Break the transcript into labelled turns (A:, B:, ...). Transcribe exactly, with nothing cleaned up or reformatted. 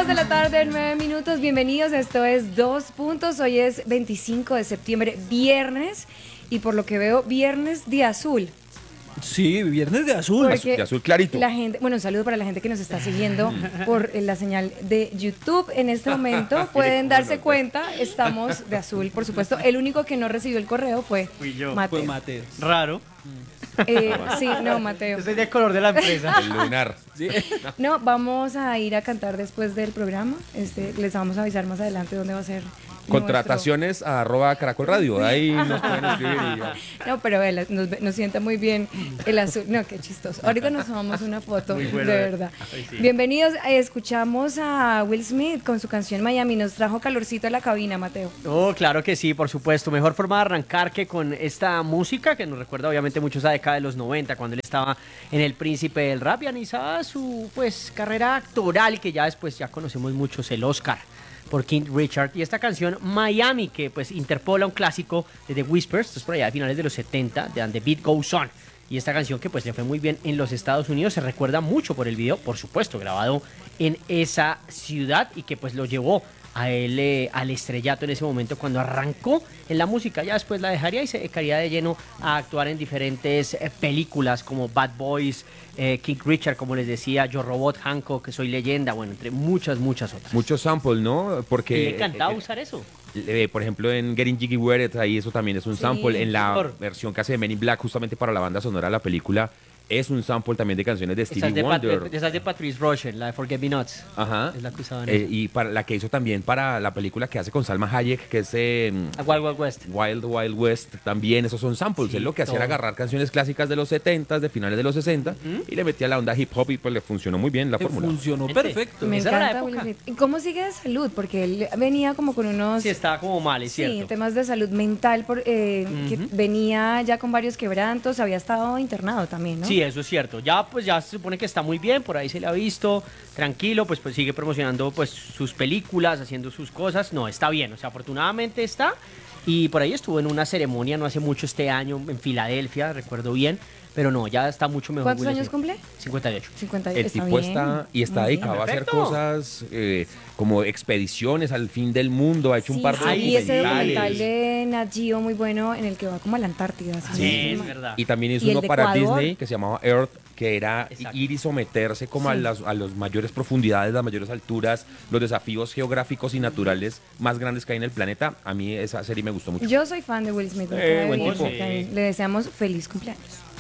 A: de la tarde, nueve minutos. Bienvenidos, esto es Dos Puntos. Hoy es veinticinco de septiembre, viernes. Y por lo que veo, viernes de azul.
B: Sí, viernes de azul.
A: Porque
C: de azul clarito.
A: La gente, bueno, un saludo para la gente que nos está siguiendo por eh, la señal de YouTube. En este momento pueden darse cuenta, estamos de azul, por supuesto. El único que no recibió el correo fue
D: Fui yo.
A: Mateo.
B: Pues Mateo.
D: Raro.
A: Eh, sí, no, Mateo.
D: Yo soy del color de la empresa.
C: El lunar.
B: Sí.
A: No, vamos a ir a cantar después del programa. Este, les vamos a avisar más adelante dónde va a ser.
C: Contrataciones a arroba Caracol Radio. Ahí nos pueden escribir. Y ya.
A: No, pero vela, nos, nos sienta muy bien el azul. No, qué chistoso. Ahorita nos tomamos una foto,
D: Muy bueno,
A: de
D: eh.
A: verdad.
D: Ay, sí.
A: Bienvenidos. eh, Escuchamos a Will Smith con su canción Miami. Nos trajo calorcito a la cabina, Mateo.
D: Oh, claro que sí, por supuesto. Mejor forma de arrancar que con esta música que nos recuerda obviamente mucho esa década de los noventa, cuando él estaba en El Príncipe del Rap y analizaba su pues carrera actoral, que ya después ya conocemos muchos, el Oscar por King Richard, y esta canción Miami, que pues interpola un clásico de The Whispers, esto es por allá de finales de los setenta, de And the Beat Goes On. Y esta canción que pues le fue muy bien en los Estados Unidos, se recuerda mucho por el video, por supuesto, grabado en esa ciudad, y que pues lo llevó a él eh, al estrellato en ese momento cuando arrancó en la música. Ya después la dejaría y se dedicaría de lleno a actuar en diferentes eh, películas como Bad Boys, eh, King Richard, como les decía, Yo Robot, Hancock, Soy Leyenda, bueno, entre muchas, muchas otras.
C: Muchos samples, ¿no?
D: Y
C: Porque.
D: le encantaba
C: eh,
D: usar eso.
C: eh, por ejemplo, en Getting Jiggy With It, ahí eso también es un
A: Sí,
C: sample. En la
D: señor.
C: versión que hace de Men in Black, justamente para la banda sonora de la película, es un sample también de canciones de
D: Esas
C: Stevie
D: de, Pat-
C: Wonder.
D: de- esas de Patrice Rocher, la de Forget Me Nots.
C: Ajá.
D: Es la que usaban.
C: Eh, y para la que hizo también para la película que hace con Salma Hayek, que es eh,
D: A Wild Wild West.
C: Wild Wild West, también esos son samples.
D: Sí,
C: Él lo que hacía
D: todo.
C: era agarrar canciones clásicas de los setenta, de finales de los sesenta, y le metía la onda hip hop y pues le funcionó muy bien la
B: Que
C: fórmula.
B: funcionó
D: Gente,
B: perfecto.
A: Me
D: Esa era la
A: encanta Will
D: época.
A: Smith. ¿Y cómo sigue de salud? Porque él venía como con unos...
D: Sí, estaba como mal, es
A: Sí,
D: cierto.
A: temas de salud mental, por, eh, que
D: Ujú.
A: venía ya con varios quebrantos, había estado internado también, ¿no?
D: Sí, eso es cierto. Ya pues ya se supone que está muy bien, por ahí se le ha visto, tranquilo, pues pues sigue promocionando pues sus películas, haciendo sus cosas. No, está bien, o sea, afortunadamente está. Y por ahí estuvo en una ceremonia no hace mucho este año en Filadelfia, recuerdo bien, pero no, ya está mucho mejor.
A: ¿Cuántos
D: Will
A: años
D: Smith.
A: cumple?
D: cincuenta y ocho.
A: cincuenta
C: El
A: está
C: tipo
A: bien,
C: está y está
A: muy bien.
C: dedicado a hacer
D: Perfecto.
C: cosas eh, como expediciones al fin del mundo, ha hecho un
A: Sí,
C: par de
A: sí, y ese documental
C: documentales.
A: de Nat Geo muy bueno en el que va como a la Antártida. si no
D: Sí,
A: estoy
D: es
A: mal.
D: verdad.
C: Y también hizo
A: ¿Y el
C: uno
A: de
C: para
A: Ecuador?
C: Disney que se llamaba Earth, que era
D: Exacto.
C: ir y someterse como a
A: Sí.
C: las a las mayores profundidades, las mayores alturas, los desafíos geográficos y naturales más grandes que hay en el planeta. A mí esa serie me gustó mucho.
A: Yo soy fan de Will Smith. me
C: Eh,
A: cae
C: buen
A: bien,
C: tipo.
A: me cae bien. Le deseamos feliz cumpleaños.